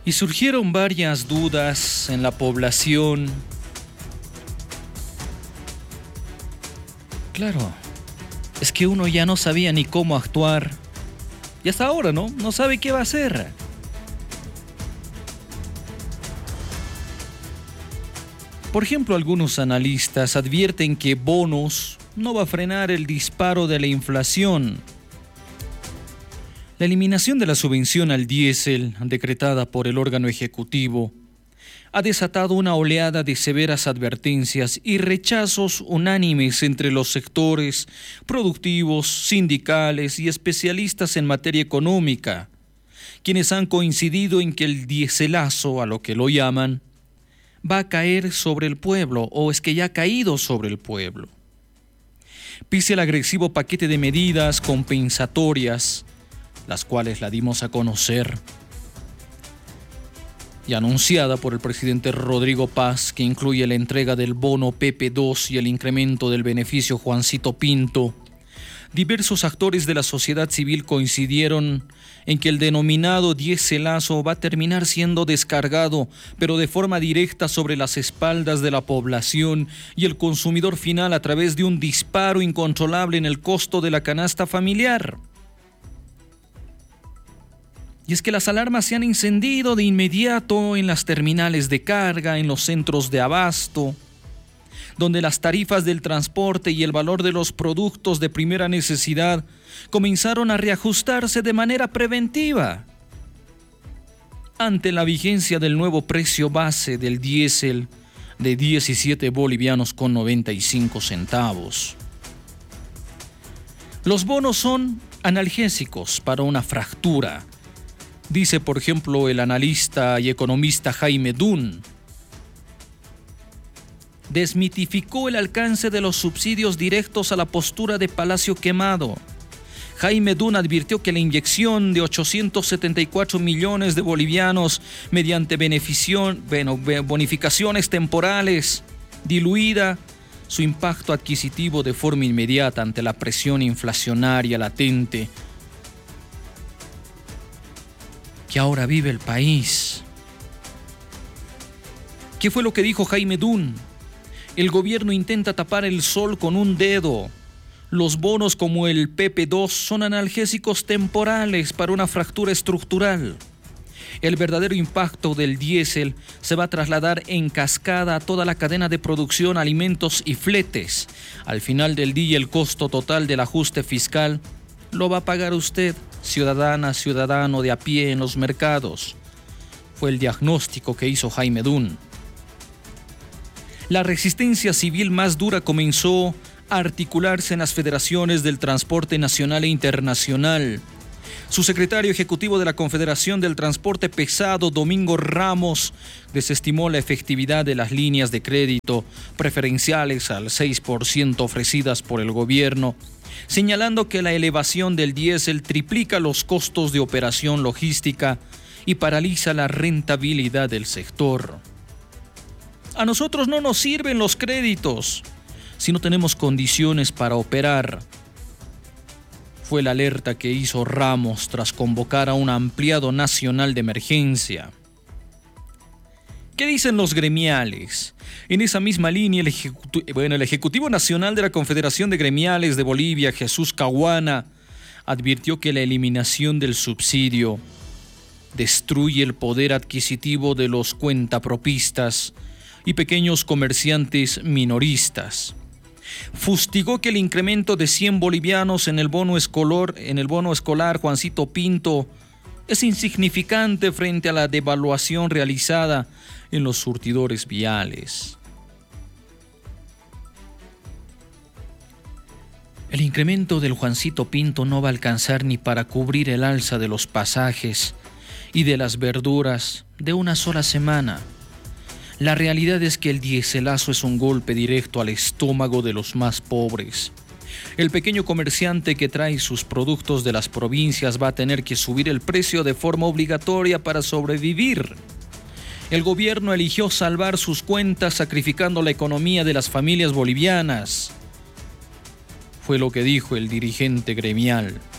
Y surgieron varias dudas en la población. Claro, es que uno ya no sabía ni cómo actuar. Y hasta ahora, ¿no? No sabe qué va a hacer. Por ejemplo, algunos analistas advierten que bonos no va a frenar el disparo de la inflación. La eliminación de la subvención al diésel, decretada por el órgano ejecutivo, ha desatado una oleada de severas advertencias y rechazos unánimes entre los sectores productivos, sindicales y especialistas en materia económica, quienes han coincidido en que el diéselazo, a lo que lo llaman, va a caer sobre el pueblo, o es que ya ha caído sobre el pueblo. Pese al agresivo paquete de medidas compensatorias, las cuales la dimos a conocer y anunciada por el presidente Rodrigo Paz, que incluye la entrega del bono PP2 y el incremento del beneficio Juancito Pinto, diversos actores de la sociedad civil coincidieron en que el denominado diéselazo va a terminar siendo descargado, pero de forma directa sobre las espaldas de la población y el consumidor final a través de un disparo incontrolable en el costo de la canasta familiar. Y es que las alarmas se han encendido de inmediato en las terminales de carga, en los centros de abasto, donde las tarifas del transporte y el valor de los productos de primera necesidad comenzaron a reajustarse de manera preventiva. Ante la vigencia del nuevo precio base del diésel de 17 bolivianos con 95 centavos. Los bonos son analgésicos para una fractura, dice por ejemplo el analista y economista Jaime Dunn. Desmitificó el alcance de los subsidios directos a la postura de Palacio Quemado. Jaime Dunn advirtió que la inyección de 874 millones de bolivianos mediante bonificaciones temporales diluida su impacto adquisitivo de forma inmediata ante la presión inflacionaria latente que ahora vive el país. ¿Qué fue lo que dijo Jaime Dunn? El gobierno intenta tapar el sol con un dedo. Los bonos como el PP2 son analgésicos temporales para una fractura estructural. El verdadero impacto del diésel se va a trasladar en cascada a toda la cadena de producción, alimentos y fletes. Al final del día, el costo total del ajuste fiscal lo va a pagar usted, ciudadana, ciudadano de a pie en los mercados. Fue el diagnóstico que hizo Jaime Dunn. La resistencia civil más dura comenzó a articularse en las federaciones del transporte nacional e internacional. Su secretario ejecutivo de la Confederación del Transporte Pesado, Domingo Ramos, desestimó la efectividad de las líneas de crédito preferenciales al 6% ofrecidas por el gobierno, señalando que la elevación del diésel triplica los costos de operación logística y paraliza la rentabilidad del sector. A nosotros no nos sirven los créditos si no tenemos condiciones para operar. Fue la alerta que hizo Ramos tras convocar a un ampliado nacional de emergencia. ¿Qué dicen los gremiales? En esa misma línea, el Ejecutivo Nacional de la Confederación de Gremiales de Bolivia, Jesús Caguana, advirtió que la eliminación del subsidio destruye el poder adquisitivo de los cuentapropistas y pequeños comerciantes minoristas. Fustigó que el incremento de 100 bolivianos en el bono escolar Juancito Pinto es insignificante frente a la devaluación realizada en los surtidores viales. El incremento del Juancito Pinto no va a alcanzar ni para cubrir el alza de los pasajes y de las verduras de una sola semana. La realidad es que el diéselazo es un golpe directo al estómago de los más pobres. El pequeño comerciante que trae sus productos de las provincias va a tener que subir el precio de forma obligatoria para sobrevivir. El gobierno eligió salvar sus cuentas sacrificando la economía de las familias bolivianas. Fue lo que dijo el dirigente gremial.